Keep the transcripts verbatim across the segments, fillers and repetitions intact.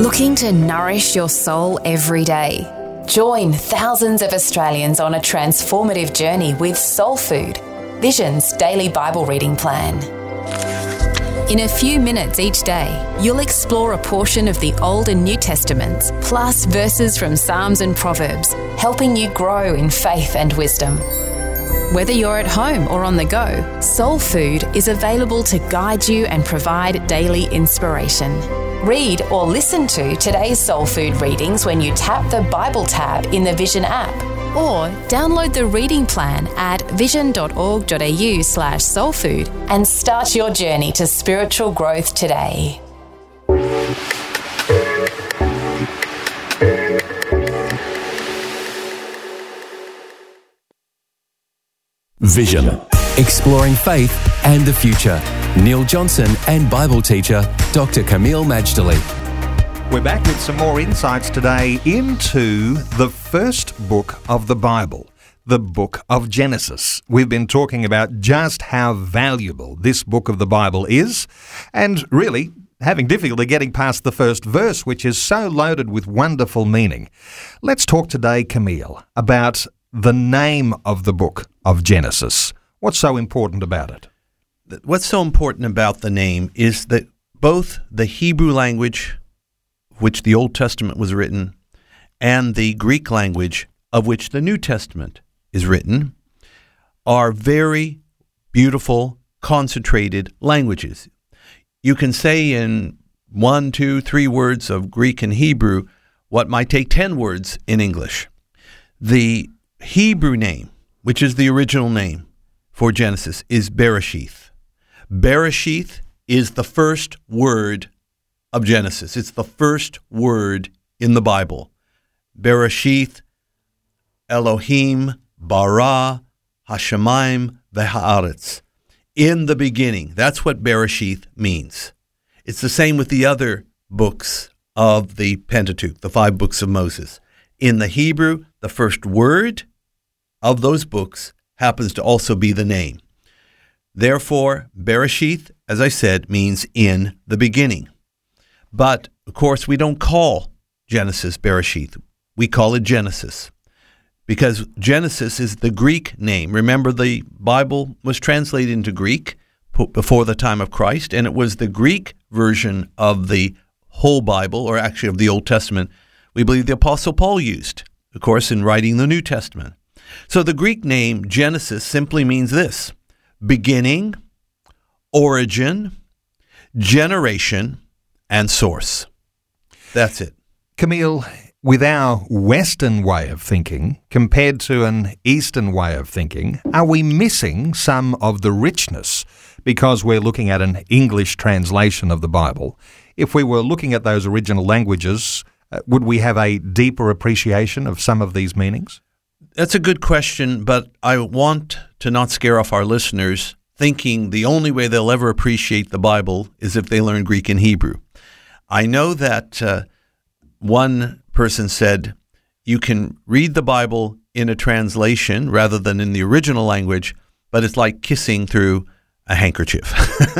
Looking to nourish your soul every day? Join thousands of Australians on a transformative journey with Soul Food, Vision's daily Bible reading plan. In a few minutes each day, you'll explore a portion of the Old and New Testaments, plus verses from Psalms and Proverbs, helping you grow in faith and wisdom. Whether you're at home or on the go, Soul Food is available to guide you and provide daily inspiration. Read or listen to today's Soul Food readings when you tap the Bible tab in the Vision app, or download the reading plan at vision.org.au slash soulfood and start your journey to spiritual growth today. Vision, exploring faith and the future. Neil Johnson and Bible teacher Doctor Kameel Majdali. We're back with some more insights today into the first book of the Bible, the book of Genesis. We've been talking about just how valuable this book of the Bible is, and really having difficulty getting past the first verse, which is so loaded with wonderful meaning. Let's talk today, Kameel, about the name of the book of Genesis. What's so important about it? What's so important about the name is that both the Hebrew language, which the Old Testament was written, and the Greek language, of which the New Testament is written, are very beautiful, concentrated languages. You can say in one, two, three words of Greek and Hebrew what might take ten words in English. The Hebrew name, which is the original name for Genesis, is Bereshith. Bereshith is the first word of Genesis. It's the first word in the Bible. Bereshith, Elohim, bara, hashamayim, v'haaretz. In the beginning. That's what Bereshith means. It's the same with the other books of the Pentateuch, the five books of Moses. In the Hebrew, the first word of those books happens to also be the name. Therefore, Bereshith, as I said, means in the beginning. But, of course, we don't call Genesis Bereshith. We call it Genesis because Genesis is the Greek name. Remember, the Bible was translated into Greek before the time of Christ, and it was the Greek version of the whole Bible, or actually of the Old Testament, we believe the Apostle Paul used, of course, in writing the New Testament. So the Greek name Genesis simply means this: beginning, origin, generation, and source. That's it. Kameel, with our Western way of thinking compared to an Eastern way of thinking, are we missing some of the richness because we're looking at an English translation of the Bible? If we were looking at those original languages, uh, would we have a deeper appreciation of some of these meanings? That's a good question, but I want to not scare off our listeners thinking the only way they'll ever appreciate the Bible is if they learn Greek and Hebrew. I know that uh, one person said you can read the Bible in a translation rather than in the original language, but it's like kissing through a handkerchief.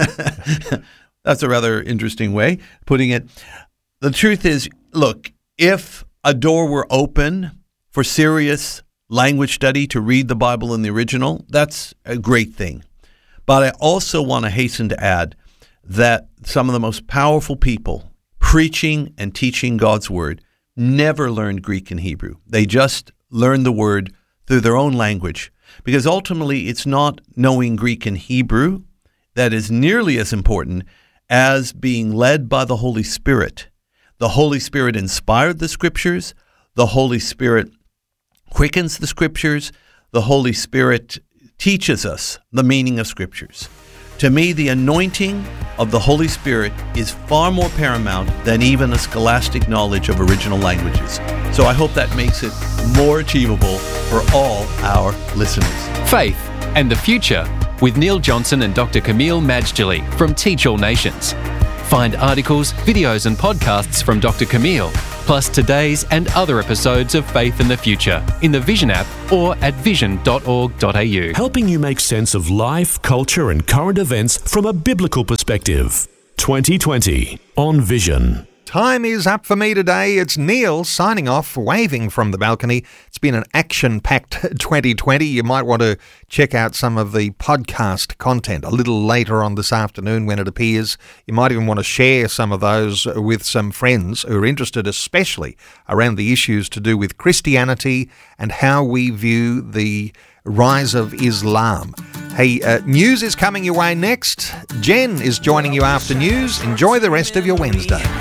That's a rather interesting way of putting it. The truth is, look, if a door were open for serious language study to read the Bible in the original, that's a great thing. But I also want to hasten to add that some of the most powerful people preaching and teaching God's Word never learned Greek and Hebrew. They just learned the Word through their own language, because ultimately it's not knowing Greek and Hebrew that is nearly as important as being led by the Holy Spirit. The Holy Spirit inspired the Scriptures. The Holy Spirit quickens the Scriptures. The Holy Spirit teaches us the meaning of Scriptures. To me, the anointing of the Holy Spirit is far more paramount than even a scholastic knowledge of original languages. So I hope that makes it more achievable for all our listeners. Faith and the Future with Neil Johnson and Doctor Kameel Majdali from Teach All Nations. Find articles, videos and podcasts from Doctor Kameel, plus today's and other episodes of Faith and the Future in the Vision app or at vision dot org dot a u. Helping you make sense of life, culture and current events from a biblical perspective. twenty twenty on Vision. Time is up for me today. It's Neil signing off, waving from the balcony. It's been an action-packed twenty twenty. You might want to check out some of the podcast content a little later on this afternoon when it appears. You might even want to share some of those with some friends who are interested, especially around the issues to do with Christianity and how we view the rise of Islam. Hey, uh, news is coming your way next. Jen is joining you after news. Enjoy the rest of your Wednesday.